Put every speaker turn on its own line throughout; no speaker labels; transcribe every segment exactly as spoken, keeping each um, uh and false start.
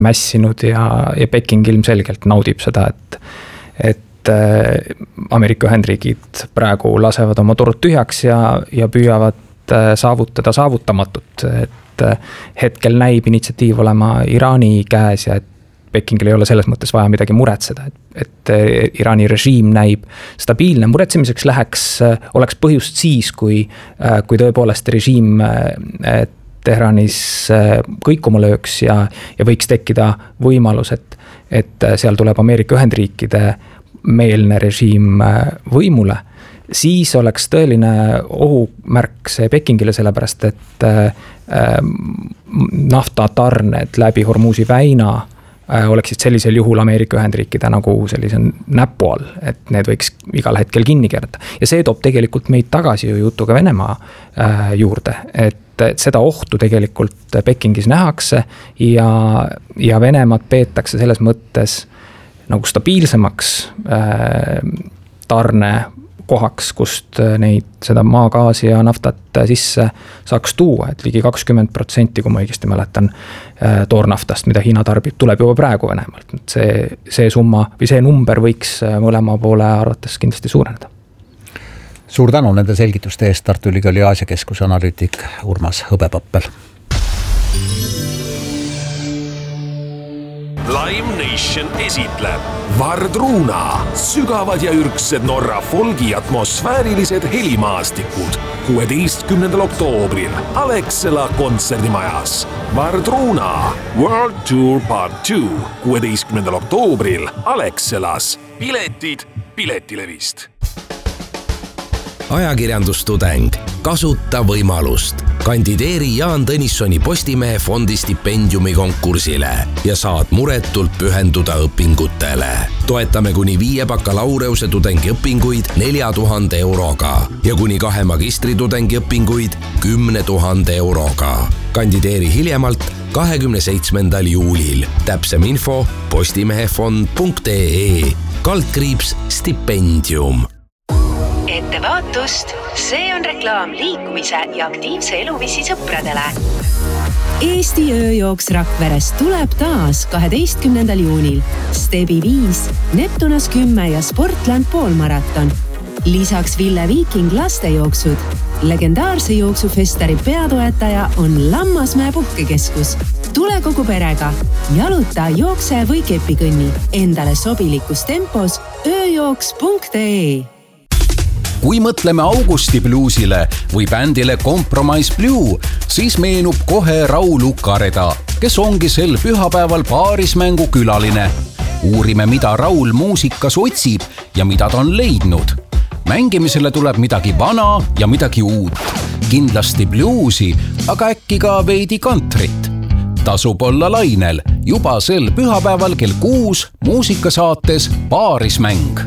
mässinud ja, ja Peking ilmselgelt naudib seda, et, et Ameerika Ühendriigid praegu lasevad oma turud tühjaks ja, ja püüavad saavutada saavutamatut, et hetkel näib initsiatiiv olema Iraani käes ja et Pekingil ei ole selles mõttes vaja midagi muretseda, et, et Iraani režiim näib stabiilne. Muretsemiseks läheks, oleks põhjust siis, kui, kui tõepoolest režiim Teheranis kõikuma lööks ja, ja võiks tekkida võimalus, et, et seal tuleb Ameerika Ühendriikide meelne režiim võimule. Siis oleks tõeline ohumärk see Pekingile, sellepärast et naftatarned läbi Hormuzi väina oleksid sellisel juhul Ameerika Ühendriikide nagu sellise näpu all, et need võiks igal hetkel kinni keerata. Ja see toob tegelikult meid tagasi ju jutuga Venemaa juurde, et, et seda ohtu tegelikult Pekingis nähakse ja, ja Venemaad peetakse selles mõttes nagu stabiilsemaks tarne kohaks, kust neid seda maagaasi ja naftat sisse saaks tuua, et ligi kakskümmend protsenti, kui ma õigesti mäletan, toornaftast, mida Hiina tarbib, tuleb juba praegu Venemaalt. See, see summa või see number võiks mõlema poole arvates kindlasti suureneda.
Suur tänu nende selgituste eest, Tartu Ülikooli Aasia Keskuse analüütik Urmas Hõbepappel.
Live Nation esitleb Vardruna, sügavad ja ürksed Norra folgi atmosfäärilised helimaastikud kuueteistkümnendal oktoobril Alexela kontserdimajas. Vardruna World Tour Part two kuueteistkümnendal oktoobril Alexelas. Piletid Piletilevist.
Ajakirjandustudeng, kasuta võimalust. Kandideeri Jaan Tõnissoni Postimehe fondi stipendiumi konkursile ja saad muretult pühenduda õpingutele. Toetame kuni viie bakalaureuse tudengiõpinguid nelja tuhande euroga ja kuni kahe magistritudengi õpinguid kümne tuhande euroga. Kandideeri hiljemalt kahekümne seitsmendal juulil. Täpsem info postimehefond punkt ee, kaldkriips stipendium.
Ettevaatust, see on reklaam liikumise ja aktiivse eluviisi sõpradele.
Eesti ööjooks Rakverest tuleb taas kaheteistkümnendal juunil. Stebi viis, Neptunas kümme ja Sportland poolmaraton. Lisaks Ville Viiking lastejooksud. Legendaarse jooksufestari peatoetaja on Lammasmäe puhkekeskus. Tule kogu perega, jaluta, jookse või kepikõnni. Endale sobilikus tempos ööjooks punkt ee.
Kui mõtleme Augusti bluusile või bändile Compromise Blue, siis meenub kohe Raul Ukareda, kes ongi sel pühapäeval paarismängu külaline. Uurime, mida Raul muusikas otsib ja mida ta on leidnud. Mängimisele tuleb midagi vana ja midagi uut. Kindlasti bluusi, aga äkki ka veidi kantrit. Tasub olla lainel juba sel pühapäeval kell kuus muusikasaates Paarismäng.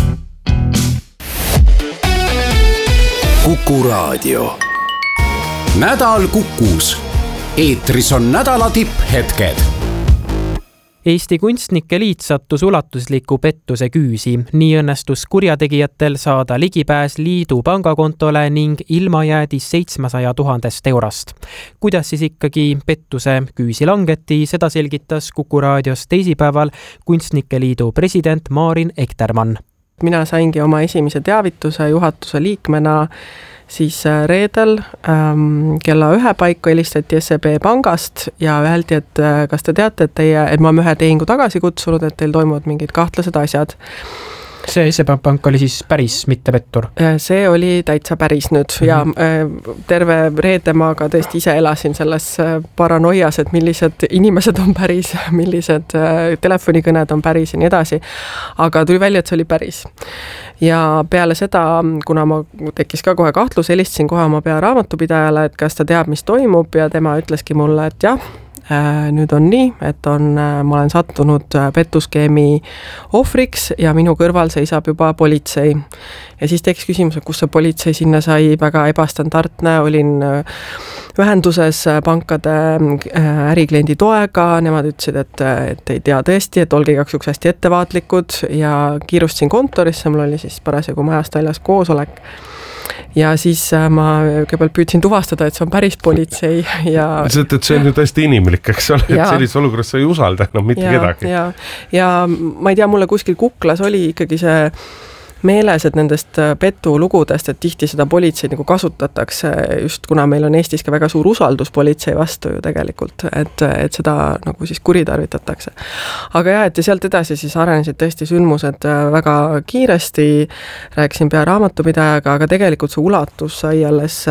Kuku Raadio.
Nädal Kukus. Eetris on nädala tipphetked.
Eesti Kunstnike Liit sattus ulatusliku pettuse küüsi. Nii õnnestus kurjategijatel saada ligipääs liidu pangakontole ning ilma jäädis seitsmesaja tuhandest eurost. Kuidas siis ikkagi pettuse küüsi langeti, seda selgitas Kuku Raadios teisipäeval Kunstnike Liidu president Maarin Ektermann.
Mina saingi oma esimese teavituse juhatuse liikmena siis reedel ähm, kella ühe paiku helistati S E B pangast ja öeldi, et kas te teate, et, teie, et ma olen ühe tehingu tagasi kutsunud, et teil toimuvad mingid kahtlased asjad.
See S E B pank oli siis päris mitte pettur?
See oli täitsa päris nüüd mm-hmm. ja terve reede ma ka tõesti ise elasin selles paranoias, et millised inimesed on päris, millised telefonikõned on päris ja nii edasi. Aga tuli välja, et see oli päris. Ja peale seda, kuna ma tekkis ka kohe kahtlus, helistasin kohe oma pearaamatupidajale, et kas ta teab, mis toimub ja tema ütleski mulle, et jah, nüüd on nii, et on, ma olen sattunud pettuskeemi ohvriks ja minu kõrval seisab juba politsei. Ja siis tekkis küsimus, et kus see politsei sinna sai, väga ebastandardne, olin ühenduses pankade ärikliendi toega, nemad ütlesid, et, et ei tea tõesti, et olge igaks juks hästi ettevaatlikud ja kiirustasin kontorisse, mul oli siis parasjagu majast väljas koosolek. ja siis ma kõigepealt püüdsin tuvastada, et see on päris politsei ja
sest, et see on ju tõesti inimlik, eks ole, et sellises olukorras sa ei usalda enam mitte
ja,
kedagi.
Ja, ja ma ei tea, mulle kuskil kuklas oli ikkagi see meeles, et nendest petulugudest, et tihti seda politseid nagu kasutatakse just kuna meil on Eestis ka väga suur usaldus politsei vastu ju tegelikult, et, et seda nagu siis kuritarvitatakse. Aga jah, et ja sealt edasi siis arenesid tõesti sündmused väga kiiresti, rääkisin pea raamatupidajaga, aga tegelikult see ulatus sai alles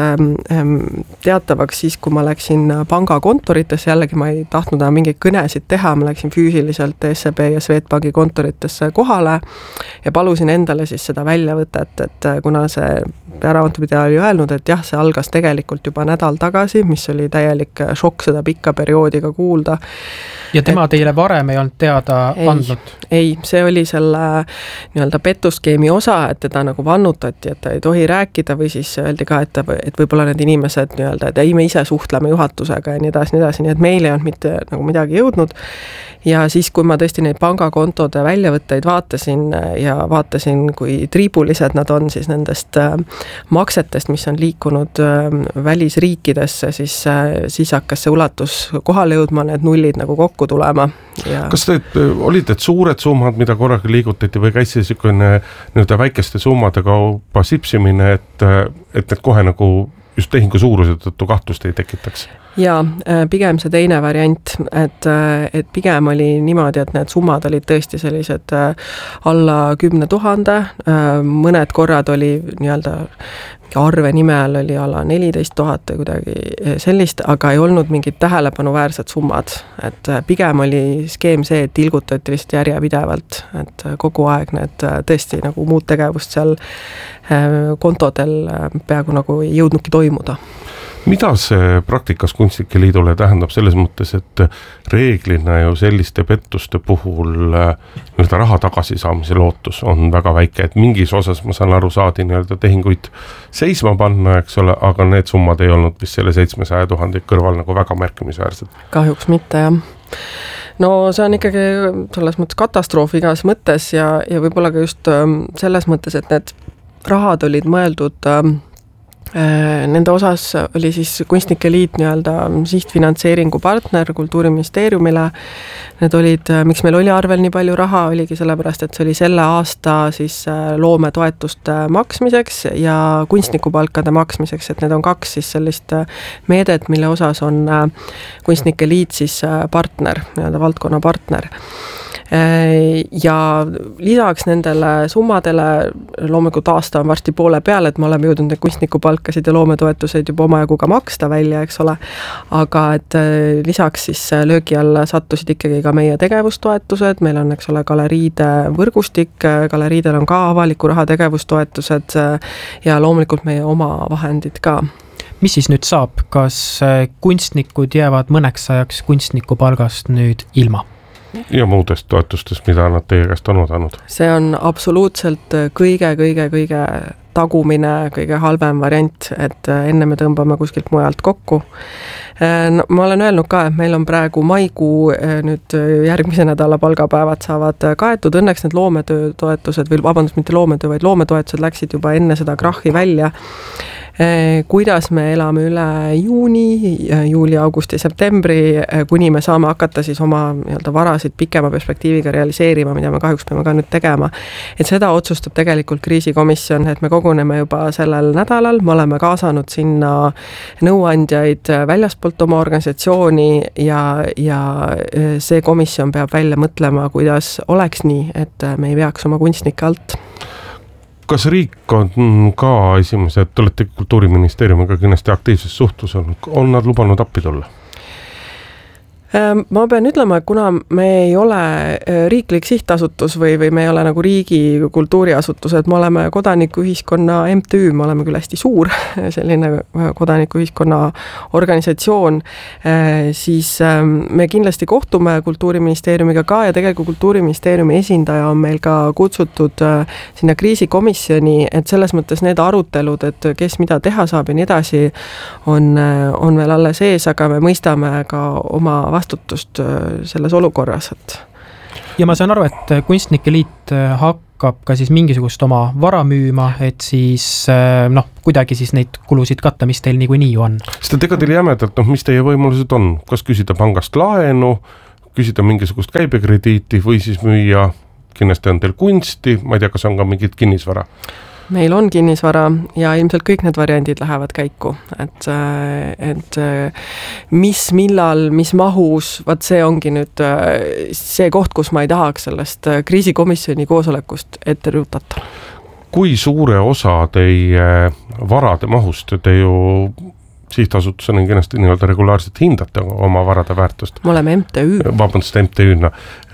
teatavaks siis, kui ma läksin pangakontoritesse, jällegi ma ei tahtnud mingeid kõnesid teha, ma läksin füüsiliselt S E B ja Swedbanki kontoritesse kohale ja palusin endale siis seda väljavõtet, et kuna see raamatupidaja oli öelnud, et jah, see algas tegelikult juba nädal tagasi, mis oli täielik šokk seda pikka perioodiga kuulda.
Ja tema et, teile varem ei olnud teada
ei,
andnud?
Ei, see oli selle nii-öelda petuskeemi osa, et teda nagu vannutati, et ta ei tohi rääkida või siis öeldi ka, et, et võib-olla need inimesed nii-öelda, et ei, me ise suhtleme juhatusega ja nii edasi, nii edasi, nii et meil ei olnud mitte nagu midagi jõudnud. Ja siis, kui ma tõesti neid pangakontode väljavõtteid vaatasin ja vaatasin, kui triibulised nad on siis nendest maksetest, mis on liikunud välisriikidesse, siis, siis hakkas see ulatus kohale jõudma, need nullid nagu kokku tulema. Ja... Kas
te olid need suured summad, mida korraga liigutati või käis see niisugune nii-öelda väikeste summade kaupa sipsimine, et, et need kohe nagu just tehingu suuruse tõttu kahtlust ei tekitaks?
Ja pigem see teine variant, et, et pigem oli niimoodi, et need summad olid tõesti sellised alla kümne tuhande, mõned korrad oli nii-öelda arve nimel oli ala neliteist tuhat või kuidagi sellist, aga ei olnud mingid tähelepanuväärsed summad, et pigem oli skeem see, et tilgutati lihtsalt järjepidevalt, et kogu aeg need tõesti nagu muud tegevust seal kontodel peaaegu nagu ei jõudnudki toimuda.
Mida see praktikas Kunstnike Liidule tähendab selles mõttes, et reeglina ju selliste pettuste puhul nii-öelda raha tagasisaamise lootus on väga väike, et mingis osas ma saan aru saadi nii-öelda tehinguid seisma panna, eks ole, aga need summad ei olnud vist selle seitsmesaja tuhande kõrval nagu väga märkimisväärsed.
Kahjuks mitte, jah. No see on ikkagi selles mõttes katastroof igas mõttes ja, ja võib-olla ka just selles mõttes, et need rahad olid mõeldud nende osas oli siis Kunstnike Liit nii-öelda sihtfinantseeringu partner Kultuuriministeeriumile. Need olid, miks meil oli arvel nii palju raha, oligi sellepärast, et see oli selle aasta siis loometoetuste maksmiseks ja kunstnikupalkade maksmiseks, et need on kaks siis sellist meedet, mille osas on Kunstnike Liit siis partner, nii-öelda valdkonna partner. Ja lisaks nendele summadele loomulikult aasta on varsti poole peale, et me oleme jõudnud need kunstnikupalkasid ja loometoetuseid juba omajagu ka maksta välja, eks ole, aga et lisaks siis löögi alla sattusid ikkagi ka meie tegevustoetused, meil on, eks ole, galeriide võrgustik, galeriidel on ka avaliku raha tegevustoetused ja loomulikult meie oma vahendid ka.
Mis siis nüüd saab, kas kunstnikud jäävad mõneks ajaks kunstnikupalgast nüüd ilma?
Ja muudest toetustest, mida nad teie käest on odanud?
See on absoluutselt kõige, kõige, kõige tagumine, kõige halvem variant, et enne me tõmbame kuskilt mujalt kokku. No, ma olen öelnud ka, et meil on praegu maikuu, nüüd järgmise nädala palgapäevad saavad kaetud, õnneks need loometöötoetused, või vabandust, mitte loometöö, vaid loometoetused läksid juba enne seda krahhi välja. Kuidas me elame üle juuni, juuli, augusti, septembri, kuni me saame hakata siis oma nii-öelda varasid pikema perspektiiviga realiseerima, mida me kahjuks peame ka nüüd tegema. Et seda otsustab tegelikult kriisikomisjon, et me koguneme juba sellel nädalal, me oleme kaasanud sinna nõuandjaid väljaspoolt oma organisatsiooni ja, ja see komisjon peab välja mõtlema, kuidas oleks nii, et me ei veaks oma kunstnike alt.
Kas riik on ka esimesed, te olete Kultuuriministeeriumiga kindlasti aktiivses suhtlus olnud, on nad lubanud appi tulla?
Ma pean ütlema, et kuna me ei ole riiklik sihtasutus või, või me ei ole nagu riigi kultuuriasutused, me oleme kodanikuühiskonna M T Ü, me oleme küll hästi suur selline kodanikuühiskonna organisatsioon, siis me kindlasti kohtume Kultuuriministeeriumiga ka ja tegelikult Kultuuriministeeriumi esindaja on meil ka kutsutud sinna kriisikomisjoni, et selles mõttes need arutelud, et kes mida teha saab ja nii edasi, on, on veel alles ees, aga me mõistame ka oma vastutust selles olukorras. Et...
Ja ma saan aru, et Kunstnike Liit hakkab ka siis mingisugust oma vara müüma, et siis noh, kuidagi siis neid kulusid katta, mis teil niikuinii ju on.
Sest et ega teil jämedalt, noh, mis teie võimalused on? Kas küsida pangast laenu, küsida mingisugust käibekrediiti või siis müüa, kindlasti on teil kunsti, ma ei tea, kas on ka mingit kinnisvara?
Meil on kinnisvara ja ilmselt kõik need variandid lähevad käiku, et, et mis, millal, mis mahus, vaat see ongi nüüd see koht, kus ma ei tahaks sellest kriisikomisjoni koosolekust ette rutata.
Kui suure osa teie varade mahust te ju sihtasutusena kindlasti nii-öelda regulaarselt hindate oma varade väärtust?
Me oleme M T Ü.
Vabandust, M T Ü-na.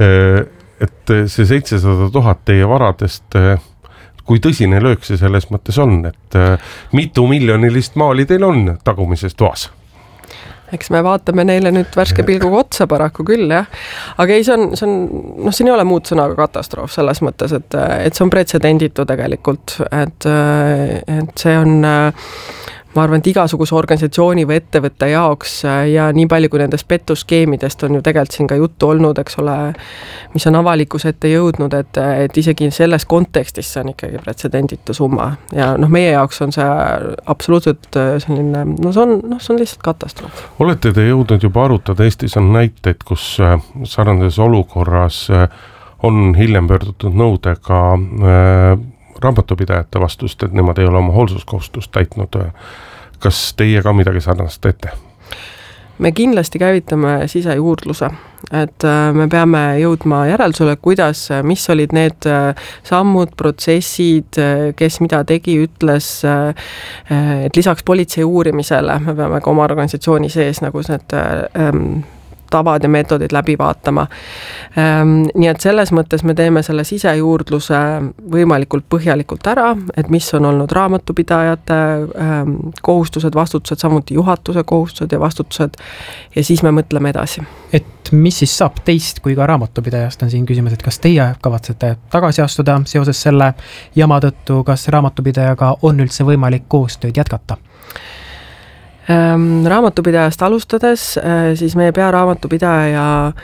Et see seitsesada tuhat teie varadest, kui tõsine löök see selles mõttes on, et mitu miljonilist maali teil on tagumises toas?
Eks me vaatame neile nüüd värske pilguga otsa paraku küll, jah. Aga ei, see on, see on, noh, siin ei ole muud sõnaga katastroof selles mõttes, et, et see on pretsedenditu tegelikult, et, et see on, ma arvan, et igasuguse organisatsiooni või ettevõtte jaoks ja nii palju kui nendest pettuskeemidest on ju tegelikult siin ka juttu olnud, eks ole, mis on avalikus ette jõudnud, et, et isegi selles kontekstis see on ikkagi pretsedenditu summa ja noh, meie jaoks on see absoluutselt selline, no see on, noh, see on lihtsalt katastroof.
Olete te jõudnud juba arutada, Eestis on näiteid, kus sarnases olukorras on hiljem pöördutud nõudega raamatupidajate vastust, et nemad ei ole oma hoolsuskohustust täitnud. Kas teie ka midagi sarnast ette?
Me kindlasti käivitame sisejuurdluse, et me peame jõudma järeldusele, kuidas, mis olid need sammud, protsessid, kes mida tegi, ütles, et lisaks politsei uurimisele me peame ka oma organisatsiooni sees nagu need ähm, tavad ja meetodid läbi vaatama. Nii et selles mõttes me teeme selle sisejuurdluse võimalikult põhjalikult ära, et mis on olnud raamatupidajate kohustused, vastutused, samuti juhatuse kohustused ja vastutused ja siis me mõtleme edasi.
Et mis siis saab teist kui ka raamatupidajast on siin küsimus, et kas teie kavatsete tagasi astuda seoses selle jama tõttu, kas raamatupidajaga on üldse võimalik koostööd jätkata?
Raamatupidajast alustades, siis meie pearaamatupidaja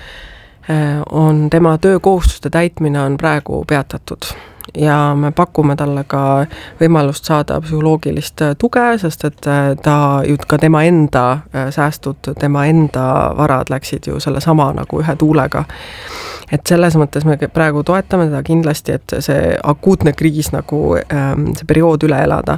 on, tema töökohustuste täitmine on praegu peatatud ja me pakume talle ka võimalust saada psühholoogilist tuge, sest et ta ju ka tema enda säästud, tema enda varad läksid ju selle sama nagu ühe tuulega. Et selles mõttes me praegu toetame teda kindlasti, et see akuutne kriis nagu see periood üle elada.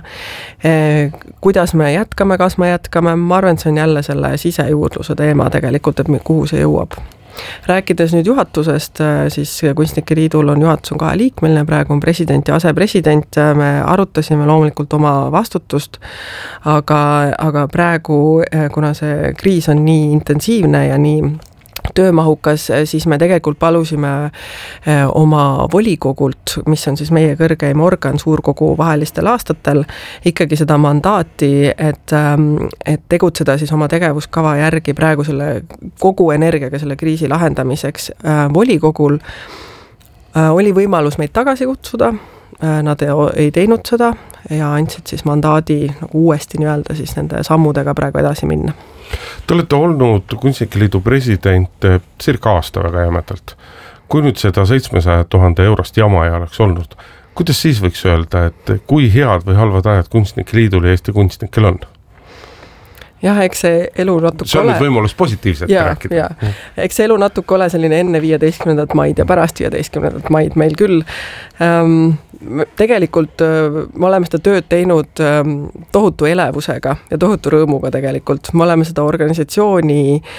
Kuidas me jätkame, kas me jätkame, ma arvan, et see on jälle selle sisejuurdluse teema tegelikult, et kuhu see jõuab. Rääkides nüüd juhatusest, siis Kunstnike Liidul on juhatus on kahe liikmeline, praegu on president ja asepresident, me arutasime loomulikult oma vastutust, aga, aga praegu, kuna see kriis on nii intensiivne ja nii töömahukas, siis me tegelikult palusime oma volikogult, mis on siis meie kõrgeim organ suurkogu vahelistel aastatel, ikkagi seda mandaati, et, et tegutseda siis oma tegevuskava järgi praegu selle kogu energiaga selle kriisi lahendamiseks. Volikogul oli võimalus meid tagasi kutsuda, nad ei teinud seda ja andsid siis mandaadi nagu uuesti nii-öelda siis nende sammudega praegu edasi minna.
Te olete olnud Kunstnike Liidu president cirka aasta väga jämedalt. Kui nüüd seda seitsmesaja tuhande eurost jama ei oleks olnud, kuidas siis võiks öelda, et kui head või halvad ajad Kunstnike Liidul ja Eesti kunstnikel on?
Jah, eks see elu natuke
see on ole... nüüd võimalus positiivselt
ja,
rääkida.
Ja. Eks see elu natuke ole selline enne viieteistkümnendat maid ja pärast viieteistkümnendat maid meil küll. Ähm, tegelikult me oleme seda tööd teinud tohutu elevusega ja tohutu rõõmuga tegelikult. Me oleme seda organisatsiooni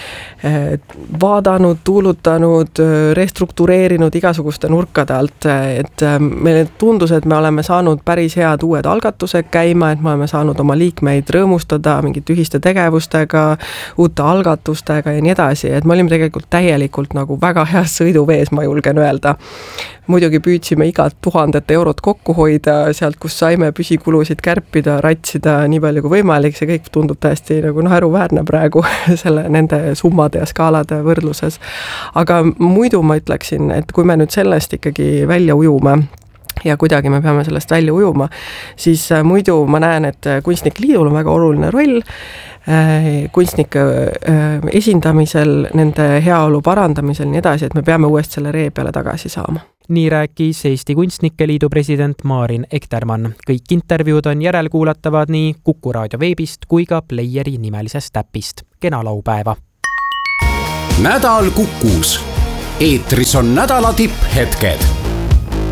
vaadanud, tuulutanud, restruktureerinud igasuguste nurkade alt, et meile tundus, et me oleme saanud päris head uued algatused käima, et me oleme saanud oma liikmeid rõõmustada mingit ühiste tegevustega, uute algatustega ja nii edasi, et me olime tegelikult täielikult nagu väga heas sõiduvees, ma julgen öelda. Muidugi püüdsime igat tuhandet eurot kokku hoida sealt, kus saime püsikulusid kärpida, ratsida nii palju kui võimalik, see kõik tundub täiesti nagu naeruväärne praegu selle, nende summade ja skaalade võrdluses. Aga muidu ma ütleksin, et kui me nüüd sellest ikkagi välja ujume ja kuidagi me peame sellest välja ujuma, siis muidu ma näen, et Kunstnike Liidul on väga oluline roll kunstnike esindamisel, nende heaolu parandamisel nii edasi, et me peame uuesti selle ree peale tagasi saama.
nii rääkis Eesti Kunstnike Liidu president Maarin Ektermann. Kõik intervjuud on järelkuulatavad nii Kuku raadio veebist kui ka Playeri nimelisest äpist. Kena laupäeva!
Nädal Kukus. Eetris on nädala tipphetked.